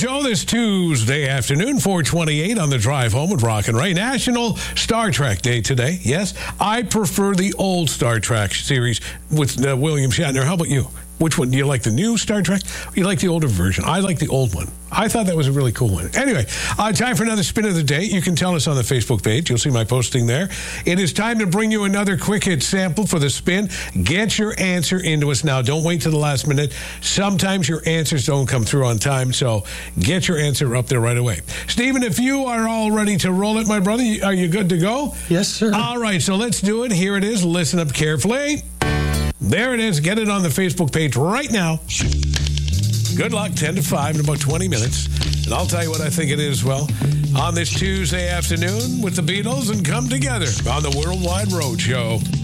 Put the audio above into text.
Show this Tuesday afternoon, 4:28 on the drive home with Rock and Ray. National Star Trek Day today. Yes, I prefer the old Star Trek series with William Shatner. How about you? Which one? Do you like the new Star Trek? Or you like the older version? I like the old one. I thought that was a really cool one. Anyway, time for another spin of the day. You can tell us on the Facebook page. You'll see my posting there. It is time to bring you another quick hit sample for the spin. Get your answer into us now. Don't wait to the last minute. Sometimes your answers don't come through on time, so get your answer up there right away. Stephen, if you are all ready to roll it, my brother, are you good to go? Yes, sir. All right, so let's do it. Here it is. Listen up carefully. There it is. Get it on the Facebook page right now. Good luck, 10 to 5 in about 20 minutes. And I'll tell you what I think it is, well, on this Tuesday afternoon with the Beatles and Come Together on the Worldwide Road Show.